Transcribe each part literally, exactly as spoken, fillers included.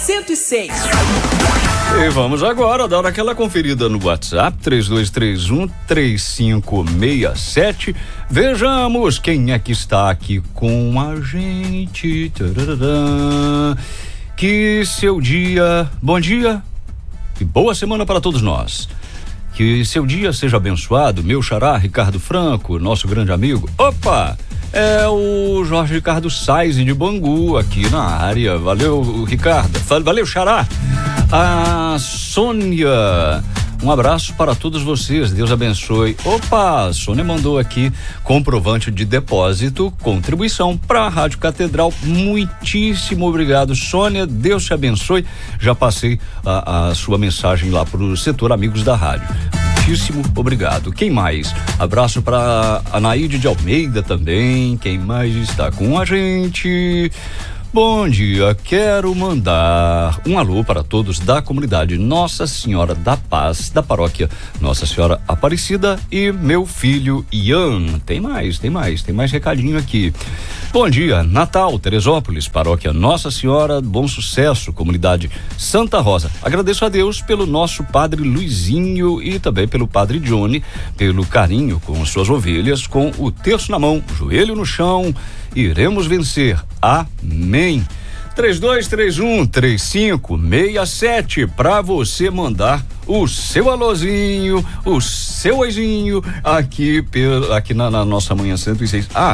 cento e seis. E vamos agora dar aquela conferida no WhatsApp três dois três um, três cinco seis sete. Vejamos quem é que está aqui com a gente. Tarará. Que seu dia, bom dia e boa semana para todos nós. Que seu dia seja abençoado, meu xará Ricardo Franco, nosso grande amigo. Opa! É o Jorge Ricardo Sais de Bangu aqui na área. Valeu, Ricardo. Valeu, xará. A Sônia, um abraço para todos vocês, Deus abençoe. Opa, a Sônia mandou aqui comprovante de depósito, contribuição para a Rádio Catedral. Muitíssimo obrigado, Sônia, Deus te abençoe. Já passei a, a sua mensagem lá para o setor Amigos da Rádio. Muitíssimo obrigado. Quem mais? Abraço para a Naide de Almeida também. Quem mais está com a gente? Bom dia, quero mandar um alô para todos da comunidade Nossa Senhora da Paz, da paróquia Nossa Senhora Aparecida e meu filho Ian. Tem mais, tem mais, tem mais recadinho aqui. Bom dia, Natal, Teresópolis, paróquia Nossa Senhora, Bom Sucesso, comunidade Santa Rosa. Agradeço a Deus pelo nosso padre Luizinho e também pelo padre Johnny, pelo carinho com suas ovelhas, com o terço na mão, joelho no chão. Iremos vencer. Amém. três dois três um, três cinco seis sete para você mandar o seu alôzinho, o seu oizinho aqui, pelo, aqui na, na nossa manhã cento e seis. Ah,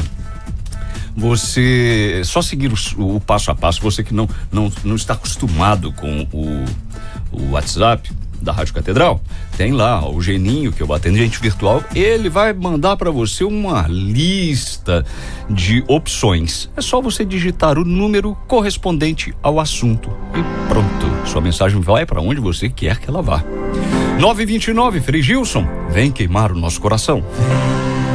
você só seguir o, o passo a passo, você que não, não, não está acostumado com o, o WhatsApp da Rádio Catedral, tem lá ó, o Geninho, que é o atendente virtual, ele vai mandar para você uma lista de opções. É só você digitar o número correspondente ao assunto e pronto, sua mensagem vai para onde você quer que ela vá. nove vinte e nove, Frei Gilson, vem queimar o nosso coração.